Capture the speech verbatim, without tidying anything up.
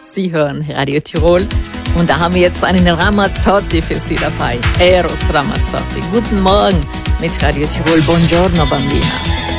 Sie hören Radio Tirol und da haben wir jetzt einen Ramazzotti für Sie dabei. Eros Ramazzotti. Guten Morgen mit Radio Tirol. Buongiorno, Bambina.